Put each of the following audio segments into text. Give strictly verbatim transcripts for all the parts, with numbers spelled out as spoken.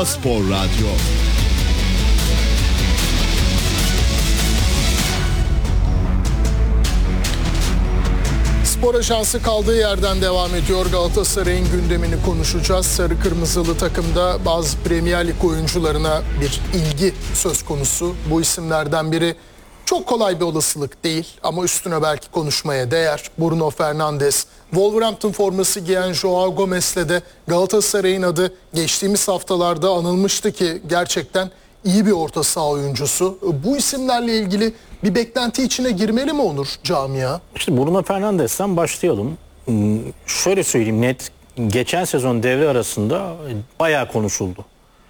Spor Radyo. Spor Ajansı kaldığı yerden devam ediyor. Galatasaray'ın gündemini konuşacağız. Sarı Kırmızılı takımda bazı Premier Lig oyuncularına bir ilgi söz konusu. Bu isimlerden biri çok kolay bir olasılık değil ama üstüne belki konuşmaya değer. Bruno Fernandes, Wolverhampton forması giyen Joao Gomez'le de Galatasaray'ın adı geçtiğimiz haftalarda anılmıştı ki gerçekten iyi bir orta saha oyuncusu. Bu isimlerle ilgili bir beklenti içine girmeli mi Onur camia? İşte Bruno Fernandes'ten başlayalım. Hmm, Şöyle söyleyeyim net, geçen sezon devre arasında bayağı konuşuldu.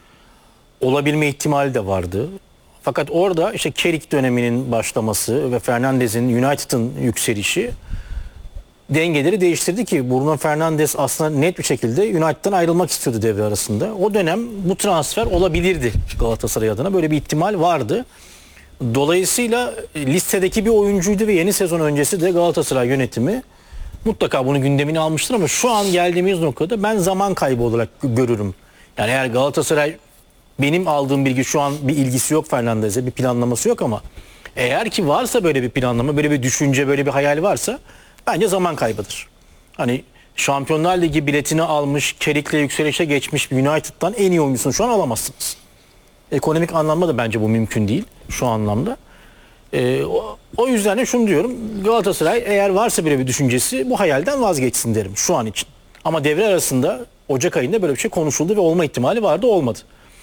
Olabilme ihtimali de vardı. Fakat orada işte Kerik döneminin başlaması ve Fernandes'in United'ın yükselişi dengeleri değiştirdi ki Bruno Fernandes aslında net bir şekilde United'dan ayrılmak istiyordu devre arasında. O dönem bu transfer olabilirdi Galatasaray adına. Böyle bir ihtimal vardı. Dolayısıyla listedeki bir oyuncuydu ve yeni sezon öncesi de Galatasaray yönetimi mutlaka bunu gündemine almıştır ama şu an geldiğimiz noktada ben zaman kaybı olarak görürüm. Yani eğer Galatasaray, benim aldığım bilgi şu an bir ilgisi yok Fernandes'e, bir planlaması yok ama eğer ki varsa böyle bir planlama, böyle bir düşünce, böyle bir hayal varsa bence zaman kaybıdır. Hani Şampiyonlar Ligi biletini almış, Kerik'le yükselişe geçmiş bir United'dan en iyi oyuncusunu şu an alamazsınız. Ekonomik anlamda da bence bu mümkün değil şu anlamda. Ee, o, o yüzden de şunu diyorum, Galatasaray eğer varsa böyle bir düşüncesi bu hayalden vazgeçsin derim şu an için. Ama devre arasında Ocak ayında böyle bir şey konuşuldu ve olma ihtimali vardı, olmadı.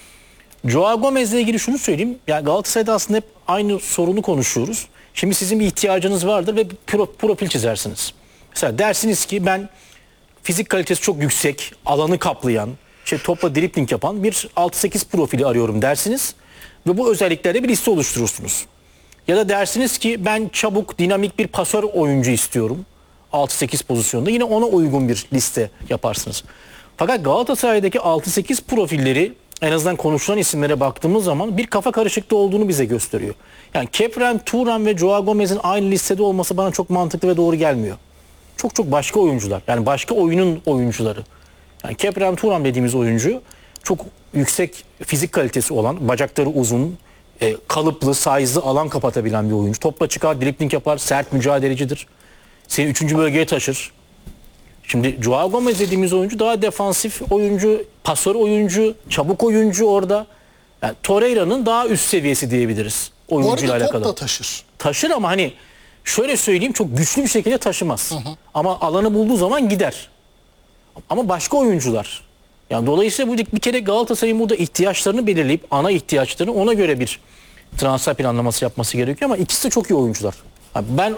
Joao Gomez'le ilgili şunu söyleyeyim. Yani Galatasaray'da aslında hep aynı sorunu konuşuyoruz. Şimdi sizin bir ihtiyacınız vardır ve bir pro, profil çizersiniz. Mesela dersiniz ki ben fizik kalitesi çok yüksek, alanı kaplayan, şey topla dribling yapan bir altı sekiz profili arıyorum dersiniz ve bu özelliklerle bir liste oluşturursunuz. Ya da dersiniz ki ben çabuk, dinamik bir pasör oyuncu istiyorum altı sekiz pozisyonda. Yine ona uygun bir liste yaparsınız. Fakat Galatasaray'daki altı sekiz profilleri en azından konuşulan isimlere baktığımız zaman bir kafa karışıklığı olduğunu bize gösteriyor. Yani Keprem, Thuram ve Joao Gomez'in aynı listede olması bana çok mantıklı ve doğru gelmiyor. Çok çok başka oyuncular. Yani başka oyunun oyuncuları. Yani Keprem, Thuram dediğimiz oyuncu çok yüksek fizik kalitesi olan, bacakları uzun, e, kalıplı, size'lı alan kapatabilen bir oyuncu. Topla çıkar, dribling yapar, sert mücadelecidir. Seni üçüncü bölgeye taşır. Şimdi Joao Gomez dediğimiz oyuncu daha defansif oyuncu, pasör oyuncu, çabuk oyuncu orada. Yani Torreira'nın daha üst seviyesi diyebiliriz oyuncuyla alakalı. Bu arada top da taşır. Taşır ama hani şöyle söyleyeyim, çok güçlü bir şekilde taşımaz. Hı hı. Ama alanı bulduğu zaman gider. Ama başka oyuncular. Yani dolayısıyla bu bir kere Galatasaray'ın burada ihtiyaçlarını belirleyip ana ihtiyaçlarını ona göre bir transfer planlaması yapması gerekiyor ama ikisi de çok iyi oyuncular. Yani ben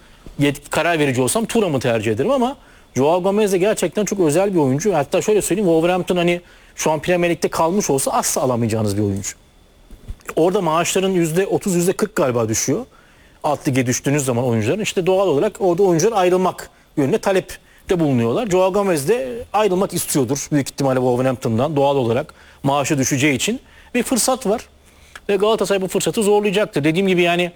karar verici olsam Thuram'ı tercih ederim ama Joao Gomez de gerçekten çok özel bir oyuncu. Hatta şöyle söyleyeyim, Wolverhampton hani şu an Premier Lig'de kalmış olsa asla alamayacağınız bir oyuncu. Orada maaşların yüzde otuz yüzde kırk galiba düşüyor. Alt lige düştüğünüz zaman oyuncuların işte doğal olarak orada oyuncular ayrılmak yönünde talepte bulunuyorlar. Joao Gomez de ayrılmak istiyordur büyük ihtimalle Wolverhampton'dan doğal olarak maaşı düşeceği için bir fırsat var. Ve Galatasaray bu fırsatı zorlayacaktır. Dediğim gibi yani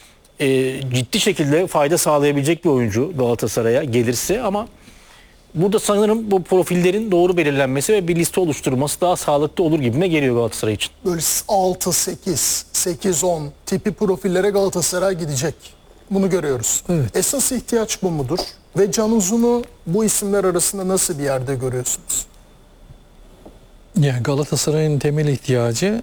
e, ciddi şekilde fayda sağlayabilecek bir oyuncu Galatasaray'a gelirse ama burada sanırım bu profillerin doğru belirlenmesi ve bir liste oluşturulması daha sağlıklı olur gibime geliyor Galatasaray için. Böyle altı sekiz, sekiz on tipi profillere Galatasaray gidecek. Bunu görüyoruz. Evet. Esas ihtiyaç bu mudur? Ve Can Uzun'u bu isimler arasında nasıl bir yerde görüyorsunuz? Yani Galatasaray'ın temel ihtiyacı